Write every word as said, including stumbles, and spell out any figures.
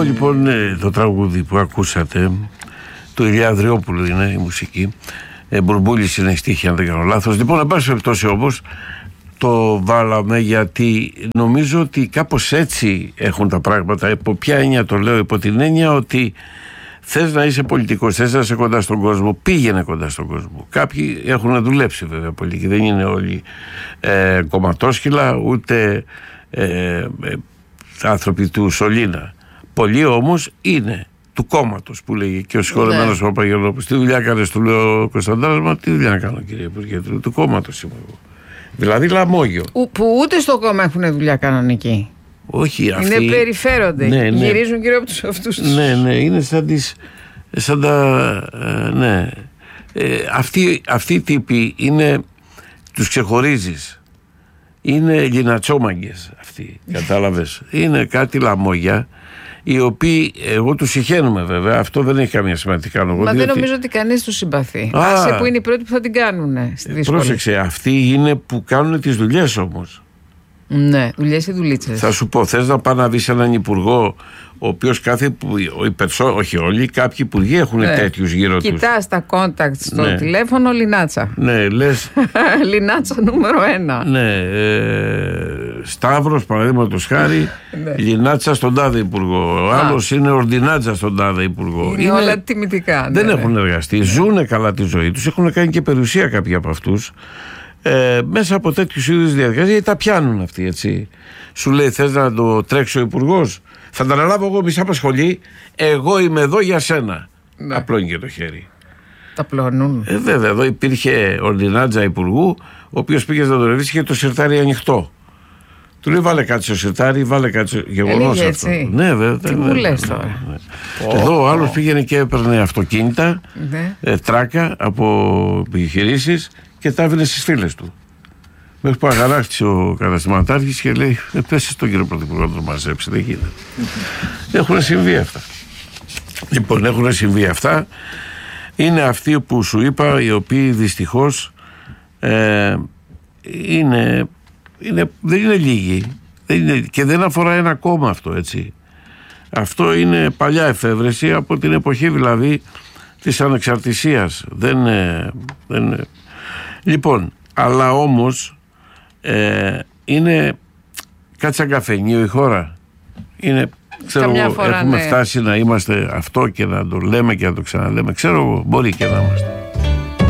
λοιπόν το τραγούδι που ακούσατε, του Ηλία Ανδριόπουλου είναι η μουσική, ε, Μπουρμπούλης είναι η στίχη αν δεν κάνω λάθος. Λοιπόν, εν πάση περιπτώσει όμως το βάλαμε γιατί νομίζω ότι κάπως έτσι έχουν τα πράγματα. Υπό ποια έννοια το λέω? Υπό την έννοια ότι θες να είσαι πολιτικός, θες να είσαι κοντά στον κόσμο, πήγαινε κοντά στον κόσμο. Κάποιοι έχουν δουλέψει βέβαια πολιτικοί, δεν είναι όλοι ε, κομματόσχυλα ούτε ε, ε, άνθρωποι του Σωλήνα. Πολλοί όμως είναι του κόμματος που λέγει και ο συγχωρεμένος ναι. Παπαγιανόπουλος. Τι δουλειά κάνεις, του λέω ο Κωνσταντάρας, μα τι δουλειά να κάνω κύριε Υπουργέ, του, του κόμματος είμαι εγώ. Δηλαδή λαμόγιο. Ο, που ούτε στο κόμμα έχουν δουλειά κανονική. Όχι, αυτοί... Είναι περιφέρονται. Ναι, ναι. Γυρίζουν γύρω από τους αυτούς. Ναι, ναι, είναι σαν, τις, σαν τα... Ε, ναι. Ε, αυτοί, αυτοί οι τύποι είναι... Τους ξεχωρίζεις. Είναι λινατσόμαγκες αυτοί, κατάλαβες. Είναι κάτι λαμόγια, οι οποίοι, εγώ τους συχαίνουμε βέβαια, αυτό δεν έχει καμία σημαντικά λόγο. Μα διότι... δεν νομίζω ότι κανείς τους συμπαθεί. Α, Άσε που είναι οι πρώτοι που θα την κάνουν. Πρόσεξε, αυτοί είναι που κάνουν τις δουλειές όμως. Ναι, δουλειές ή δουλίτσες. Θα σου πω, θες να πάει να δεις έναν υπουργό, ο οποίος κάθε. Οι περσό, όχι όλοι, κάποιοι υπουργοί έχουν ναι. τέτοιους γύρω τους. Κοιτάς τα contacts στο ναι. τηλέφωνο, Λινάτσα. Ναι, λες. Λινάτσα νούμερο ένα. Ναι. Ε, Σταύρος, παραδείγματος χάρη, ναι. Λινάτσα στον τάδε υπουργό. Ο άλλος είναι Ορντινάτσα στον τάδε υπουργό. Είναι, είναι όλα τιμητικά. Δεν ναι, έχουν ναι. εργαστεί. Ναι. Ζούνε καλά τη ζωή τους. Έχουν κάνει και περιουσία κάποιοι από αυτούς. Ε, μέσα από τέτοιους είδους διαδικασίες, γιατί τα πιάνουν αυτοί, έτσι. Σου λέει, θες να το τρέξει ο υπουργός, θα τα αναλάβω εγώ, μη σ' απασχολεί, εγώ είμαι εδώ για σένα. Ναι. Απλώνει και το χέρι. Τα πλώνουν. Ε, βέβαια, εδώ υπήρχε ορδινάτζα υπουργού, ο οποίος πήγε να τον ρωτήσει και το σιρτάρι ανοιχτό. Του λέει, βάλε κάτι στο σιρτάρι, βάλε κάτι στο γεγονός αυτό. Ναι, βέβαια. Τι μου λες τώρα. Ναι. Oh, εδώ ο άλλος oh. πήγαινε και έπαιρνε αυτοκίνητα, ναι. ε, τράκα από επιχειρήσεις και τα έβαινε στις φίλες του. Μέχρι που αγαράχτησε ο καταστηματάρχης και λέει: ε, πέσε στον κύριο Πρωθυπουργό να τον μαζέψει. Δεν γίνεται. Έχουν συμβεί αυτά. Λοιπόν, έχουν συμβεί αυτά. Είναι αυτοί που σου είπα, οι οποίοι δυστυχώς ε, είναι, είναι, δεν είναι λίγοι. Δεν είναι, και δεν αφορά ένα κόμμα αυτό, έτσι. Αυτό είναι παλιά εφεύρεση από την εποχή δηλαδή της ανεξαρτησίας. Δεν, δεν λοιπόν, αλλά όμως ε, είναι κάτι σαν καφενείο η χώρα. Είναι, ξέρω εγώ, έχουμε ναι. φτάσει να είμαστε αυτό και να το λέμε και να το ξαναλέμε. Ξέρω εγώ, μπορεί και να είμαστε.